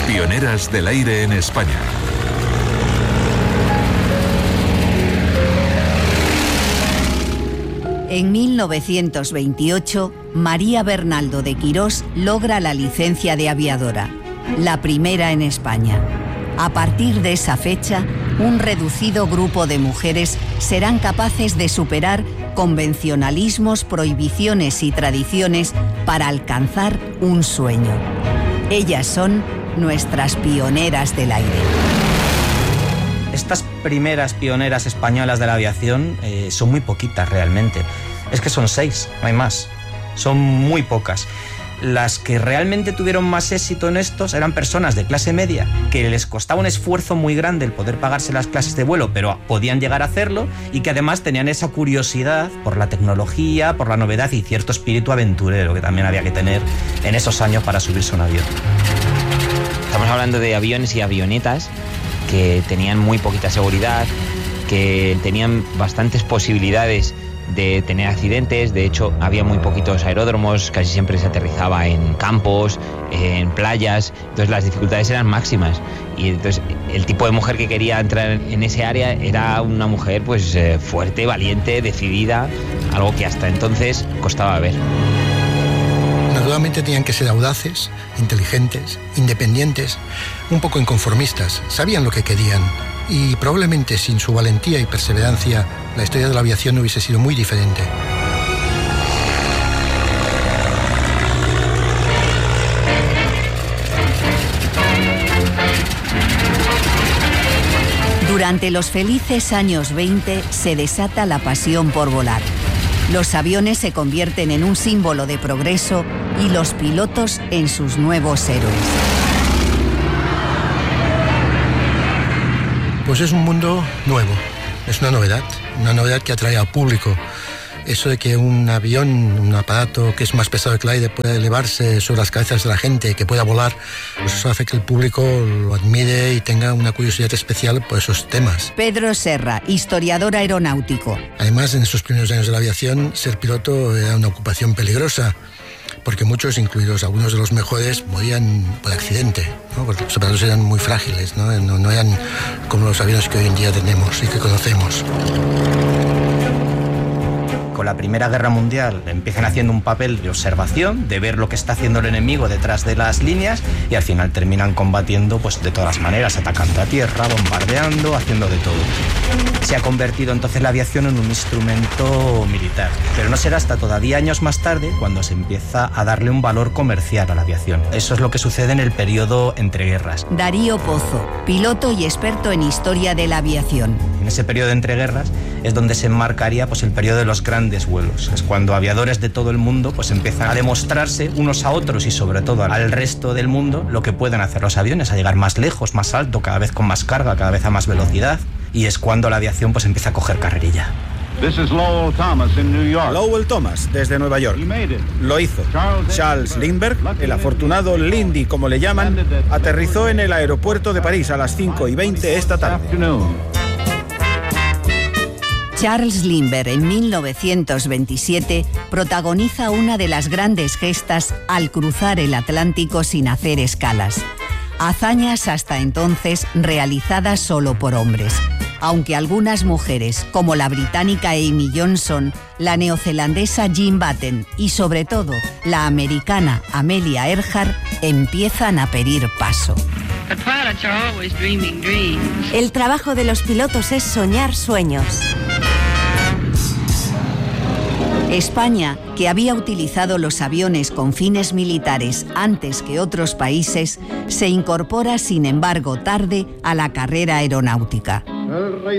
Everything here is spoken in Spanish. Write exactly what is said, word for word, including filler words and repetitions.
Pioneras del aire en España. En mil novecientos veintiocho, María Bernaldo de Quirós logra la licencia de aviadora, la primera en España. A partir de esa fecha, un reducido grupo de mujeres serán capaces de superar convencionalismos, prohibiciones y tradiciones para alcanzar un sueño. Ellas son nuestras pioneras del aire. Estas primeras pioneras españolas de la aviación eh, son muy poquitas realmente. Es que son seis, no hay más. Son muy pocas. Las que realmente tuvieron más éxito en estos eran personas de clase media, que les costaba un esfuerzo muy grande el poder pagarse las clases de vuelo, pero podían llegar a hacerlo, y que además tenían esa curiosidad por la tecnología, por la novedad y cierto espíritu aventurero que también había que tener en esos años para subirse a un avión. Estamos hablando de aviones y avionetas que tenían muy poquita seguridad, que tenían bastantes posibilidades de tener accidentes. De hecho, había muy poquitos aeródromos, casi siempre se aterrizaba en campos, en playas, entonces las dificultades eran máximas. Y entonces el tipo de mujer que quería entrar en ese área era una mujer pues eh, fuerte, valiente, decidida, algo que hasta entonces costaba ver. Naturalmente tenían que ser audaces, inteligentes, independientes, un poco inconformistas, sabían lo que querían. Y probablemente sin su valentía y perseverancia, la historia de la aviación hubiese sido muy diferente. Durante los felices años veinte se desata la pasión por volar. Los aviones se convierten en un símbolo de progreso y los pilotos en sus nuevos héroes. Pues es un mundo nuevo, es una novedad, una novedad que atrae al público. Eso de que un avión, un aparato que es más pesado que el aire pueda elevarse sobre las cabezas de la gente, que pueda volar, pues eso hace que el público lo admire y tenga una curiosidad especial por esos temas. Pedro Serra, historiador aeronáutico. Además, en esos primeros años de la aviación, ser piloto era una ocupación peligrosa, porque muchos, incluidos algunos de los mejores, morían por accidente, ¿no? Porque los aparatos eran muy frágiles, ¿no? No, no eran como los aviones que hoy en día tenemos y que conocemos. Con la Primera Guerra Mundial empiezan haciendo un papel de observación, de ver lo que está haciendo el enemigo detrás de las líneas, y al final terminan combatiendo pues de todas las maneras, atacando a tierra, bombardeando, haciendo de todo. Se ha convertido entonces la aviación en un instrumento militar, pero no será hasta todavía años más tarde cuando se empieza a darle un valor comercial a la aviación. Eso es lo que sucede en el periodo entre guerras. Darío Pozo, piloto y experto en historia de la aviación. En ese periodo entre guerras es donde se enmarcaría pues el periodo de los grandes vuelos. Es cuando aviadores de todo el mundo pues empiezan a demostrarse unos a otros y sobre todo al resto del mundo lo que pueden hacer los aviones, a llegar más lejos, más alto, cada vez con más carga, cada vez a más velocidad, y es cuando la aviación pues empieza a coger carrerilla. This is Lowell Thomas in New York. Lowell Thomas, desde Nueva York. Lo hizo. Charles Lindbergh, el afortunado Lindy como le llaman, aterrizó en el aeropuerto de París a las cinco y veinte esta tarde. Charles Lindbergh, en mil novecientos veintisiete, protagoniza una de las grandes gestas al cruzar el Atlántico sin hacer escalas. Hazañas hasta entonces realizadas solo por hombres, aunque algunas mujeres, como la británica Amy Johnson, la neozelandesa Jean Batten y sobre todo la americana Amelia Earhart, empiezan a pedir paso. El trabajo de los pilotos es soñar sueños. España, que había utilizado los aviones con fines militares antes que otros países, se incorpora, sin embargo, tarde a la carrera aeronáutica.